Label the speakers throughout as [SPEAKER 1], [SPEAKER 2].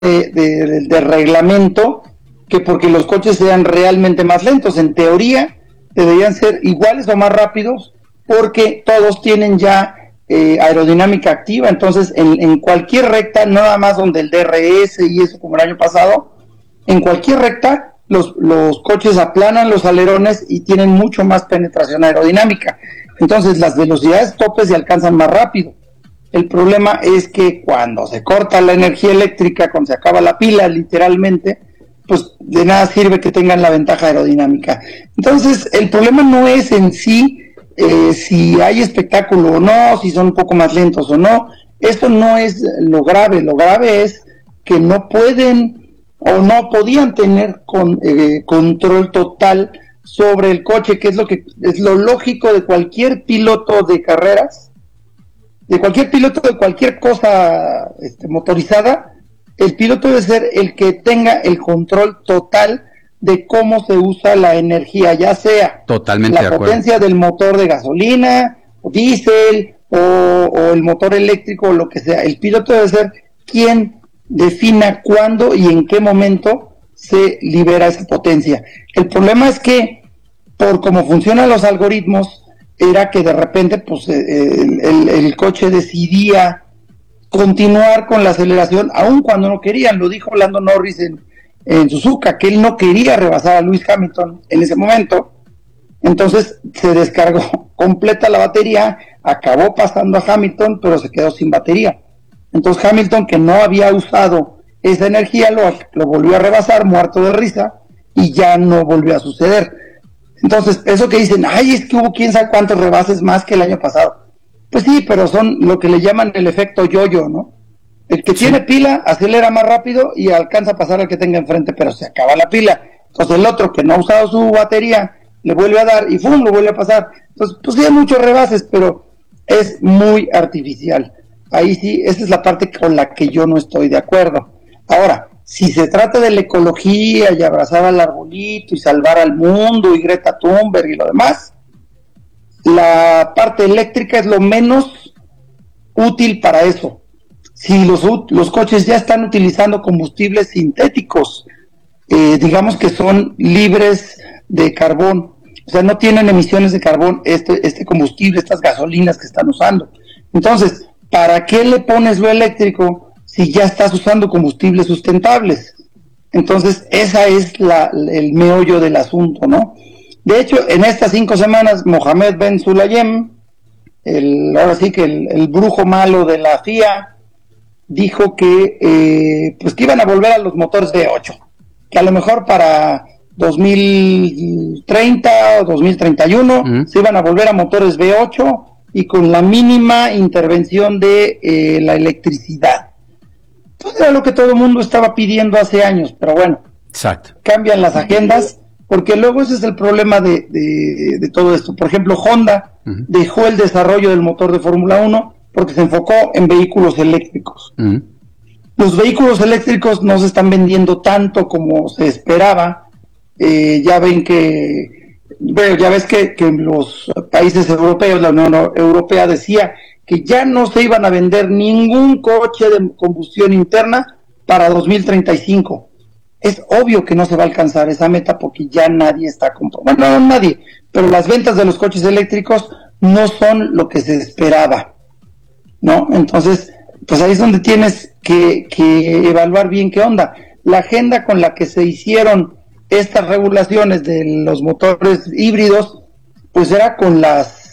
[SPEAKER 1] de reglamento que porque los coches sean realmente más lentos. En teoría deberían ser iguales o más rápidos porque todos tienen ya aerodinámica activa. Entonces en cualquier recta, no nada más donde el DRS y eso como el año pasado, en cualquier recta los coches aplanan los alerones y tienen mucho más penetración aerodinámica. Entonces las velocidades topes se alcanzan más rápido. El problema es que cuando se corta la energía eléctrica, cuando se acaba la pila literalmente, pues de nada sirve que tengan la ventaja aerodinámica. Entonces el problema no es en sí si hay espectáculo o no, si son un poco más lentos o no. Esto no es lo grave es que no pueden o no podían tener control total sobre el coche, que es lo lógico de cualquier piloto de carreras, de cualquier piloto de cualquier cosa motorizada. El piloto debe ser el que tenga el control total de cómo se usa la energía, ya sea
[SPEAKER 2] totalmente
[SPEAKER 1] la potencia del motor de gasolina, o diésel, o el motor eléctrico, o lo que sea. El piloto debe ser quien defina cuándo y en qué momento se libera esa potencia. El problema es que, por cómo funcionan los algoritmos, era que de repente pues el coche decidía continuar con la aceleración, aun cuando no querían. Lo dijo Lando Norris en Suzuka, que él no quería rebasar a Lewis Hamilton en ese momento. Entonces se descargó completa la batería, acabó pasando a Hamilton, pero se quedó sin batería. Entonces Hamilton, que no había usado esa energía, lo volvió a rebasar, muerto de risa, y ya no volvió a suceder. Entonces, eso que dicen, ay, es que hubo quién sabe cuántos rebases más que el año pasado. Pues sí, pero son lo que le llaman el efecto yo-yo, ¿no? El que tiene pila acelera más rápido y alcanza a pasar al que tenga enfrente, pero se acaba la pila. Entonces el otro que no ha usado su batería le vuelve a dar y ¡fum!, lo vuelve a pasar. Entonces, pues sí hay muchos rebases, pero es muy artificial. Ahí sí, esa es la parte con la que yo no estoy de acuerdo. Ahora, si se trata de la ecología y abrazar al arbolito y salvar al mundo y Greta Thunberg y lo demás, la parte eléctrica es lo menos útil para eso. Si los coches ya están utilizando combustibles sintéticos, digamos que son libres de carbón, o sea, no tienen emisiones de carbón este combustible, estas gasolinas que están usando. Entonces, ¿para qué le pones lo eléctrico si ya estás usando combustibles sustentables? Entonces, esa es el meollo del asunto, ¿no? De hecho, en estas 5 semanas, Mohamed Ben Sulayem, ahora sí que el brujo malo de la FIA, dijo que pues que iban a volver a los motores V8, que a lo mejor para 2030 o 2031 se iban a volver a motores V8 y con la mínima intervención de la electricidad. Entonces era lo que todo el mundo estaba pidiendo hace años, pero bueno,
[SPEAKER 2] exacto,
[SPEAKER 1] cambian las agendas, porque luego ese es el problema de todo esto. Por ejemplo, Honda dejó el desarrollo del motor de Fórmula 1 porque se enfocó en vehículos eléctricos. Los vehículos eléctricos no se están vendiendo tanto como se esperaba. Ya ven ya ves que los países europeos, la Unión Europea decía que ya no se iban a vender ningún coche de combustión interna para 2035. Es obvio que no se va a alcanzar esa meta porque ya nadie está comprando. Bueno, no nadie, pero las ventas de los coches eléctricos no son lo que se esperaba, ¿no? Entonces, pues ahí es donde tienes que evaluar bien qué onda. La agenda con la que se hicieron estas regulaciones de los motores híbridos, pues era con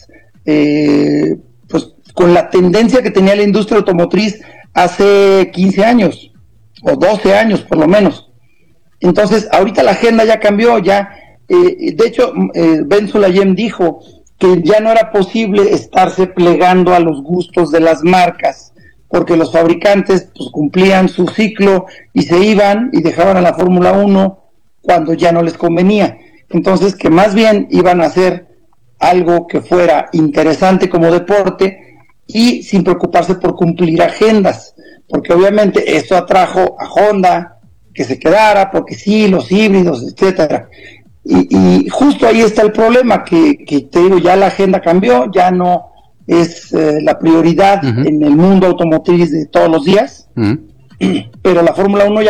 [SPEAKER 1] con la tendencia que tenía la industria automotriz hace 15 años, o 12 años por lo menos. Entonces, ahorita la agenda ya cambió, de hecho, Ben Sulayem dijo que ya no era posible estarse plegando a los gustos de las marcas, porque los fabricantes pues cumplían su ciclo y se iban y dejaban a la Fórmula 1 cuando ya no les convenía. Entonces, que más bien iban a hacer algo que fuera interesante como deporte y sin preocuparse por cumplir agendas, porque obviamente esto atrajo a Honda que se quedara, porque sí, los híbridos, etcétera. Y justo ahí está el problema, que te digo, ya la agenda cambió, ya no es la prioridad en el mundo automotriz de todos los días. pero la Fórmula 1 ya